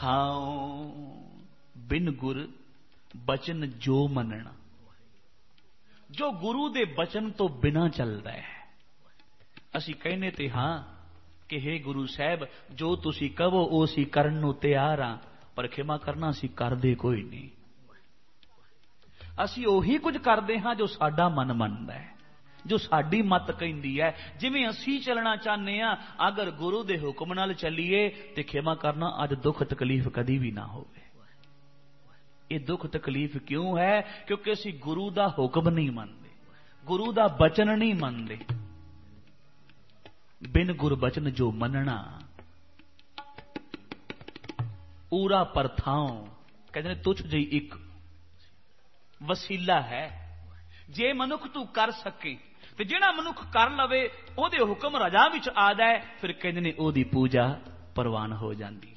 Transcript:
हाँ बिन गुर बचन जो मनना, जो गुरु दे बचन तो बिना चलता है। असी कहने ते हाँ कि हे गुरु साहब जो तुसी कहो वो असी करन नूं तैयार हाँ, पर खिमा करना असी करदे कोई नहीं। असी ओही कुछ करते हाँ जो साडा मन मनदा है, जो साडी मत कहंदी है, जिवें असी चलना चाहते हैं। अगर गुरु दे हुक्म नाल चलीए तो खिमा करना अज दुख तकलीफ कदी भी ना होवे। ये दुख तकलीफ क्यों है? क्योंकि असी गुरु दा हुक्म नहीं मनते, गुरु दा बचन नहीं मनते। बिन गुर बचन जो मनना ऊरा परथाओ, कहते तुझ जी एक वसीला है। जे मनुख तू कर सके ते जिहड़ा मनुख कर लवे ओदे हुक्म रजा विच आ जाए, फिर कहते ने ओदी पूजा प्रवान हो जाती।